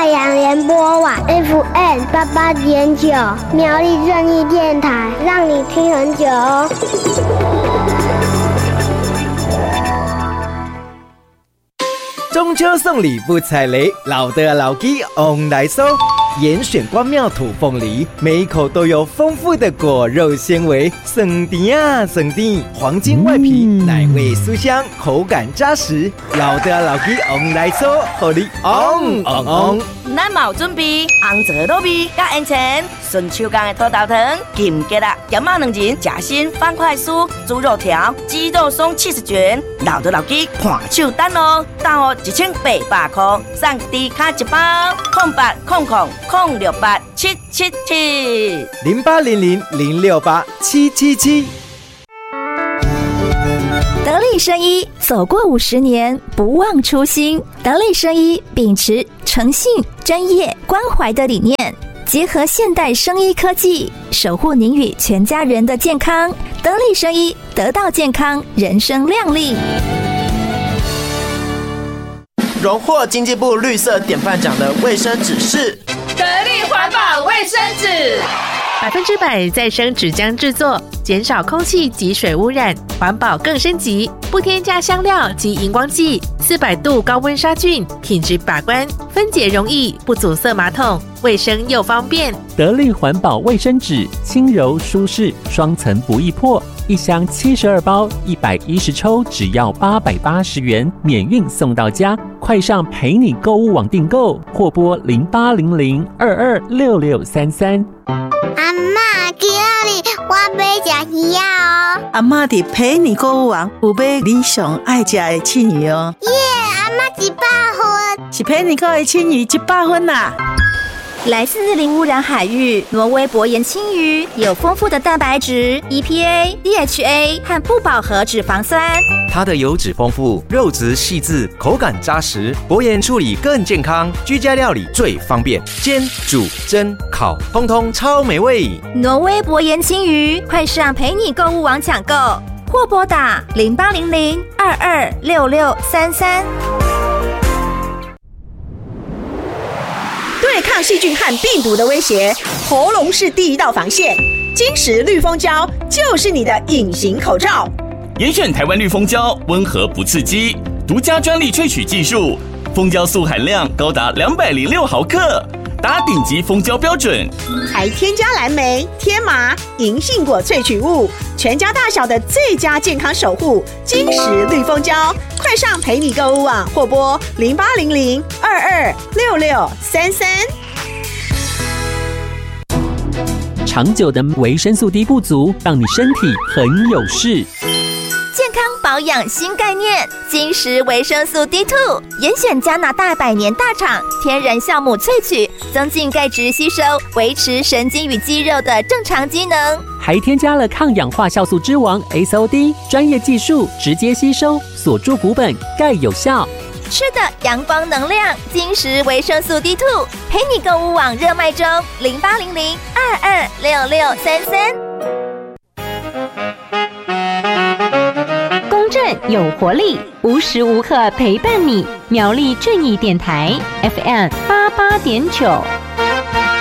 太阳联播网 FM88.9，苗栗正义电台，让你听很久哦。 中秋送礼不踩雷，老的老鸡 on 来收。严选关庙土凤梨，每一口都有丰富的果肉纤维，省甜啊省甜，黄金外皮，奶味酥香，口感扎实。老的老鸡 on 来收，互你 on。 咱嘛有准备红枣糯米、甲烟钱、顺手工的土豆糖、金桔啊、咸肉两仁、夹心方块酥、猪肉条、鸡肉松70卷，老的老鸡看手单哦，到1800块，送低卡一包，0800068777 0800068777。 得力生医走过50年，不忘初心。得力生医秉持诚信、专业、关怀的理念，结合现代生医科技，守护您与全家人的健康。得力生医，得到健康，人生亮丽。 荣获经济部绿色典范奖的卫生纸是得力环保卫生纸，100%再生纸浆制作，减少空气及水污染，环保更升级，不添加香料及荧光剂，400度高温杀菌，品质把关，分解容易，不阻塞马桶，卫生又方便。 得力环保卫生纸，轻柔舒适，双层不易破，一箱72包，110抽，只要880元，免运送到家。快上陪你购物网订购，或拨0800226633。 阿嬷，今日我要吃鱼哦。 阿嬷伫陪你购物网有买你上爱吃的青鱼哦。 耶，阿嬷100分， 是陪你购的青鱼100分啦。 来自零污染海域，挪威薄盐青鱼有丰富的蛋白质、EPA、DHA 和不饱和脂肪酸。 它的油脂丰富，肉质细致，口感扎实，薄盐处理更健康，居家料理最方便，煎、煮、蒸、烤，通通超美味。 挪威薄盐青鱼，快上陪你购物网抢购，或拨打0800226633。 对抗细菌和病毒的威胁，喉咙是第一道防线。金石绿蜂胶就是你的隐形口罩。 严选台湾绿蜂胶，温和不刺激，独家专利萃取技术，蜂胶素含量高达206毫克，达顶级蜂胶标准， 还添加蓝莓、天麻、银杏果萃取物，全家大小的最佳健康守护。金石绿蜂胶，快上陪你购物网或拨0800226633。 长久的维生素 D 不足，让你身体很有事。 健康保养新概念，金石维生素 D2， 严选加拿大100年大厂天然酵母萃取，增进钙质吸收，维持神经与肌肉的正常机能。 还添加了抗氧化酵素之王 SOD， 专业技术直接吸收，锁住骨本，钙有效。 吃的阳光能量，金石维生素 D2， 陪你购物网热卖中，0800226633。 公正有活力，无时无刻陪伴你。苗栗正义电台 FM88.9。